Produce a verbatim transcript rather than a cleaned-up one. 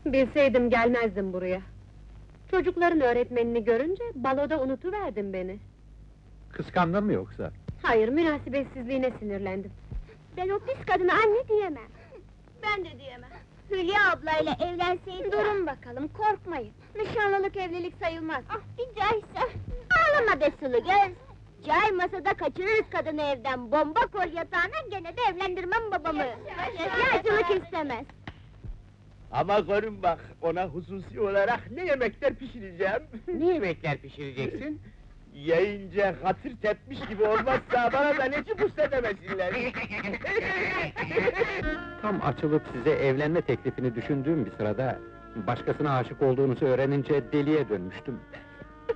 Bilseydim gelmezdim buraya. Çocukların öğretmenini görünce baloda unutuverdin beni. Kıskandın mı yoksa? Hayır, münasebetsizliğine sinirlendim. Ben o pis kadına anne diyemem. Ben de diyemem. Hülya ablayla evlenseydi... Durun bakalım, korkmayın. Nişanlılık evlilik sayılmaz. Ah, bir caysa! Ağlama be sulu göz! Cay masada kaçırırız kadını evden, bomba koy yatağına, gene de evlendirmem babamı! Yaşlıcılık istemez! Ama görün bak, ona hususi olarak ne yemekler pişireceğim! Ne yemekler pişireceksin? Yiyince hatır tepmiş gibi olmazsa bana da neci pusta demesinler! Tam açılıp size evlenme teklifini düşündüğüm bir sırada... ...başkasına aşık olduğunuzu öğrenince deliye dönmüştüm.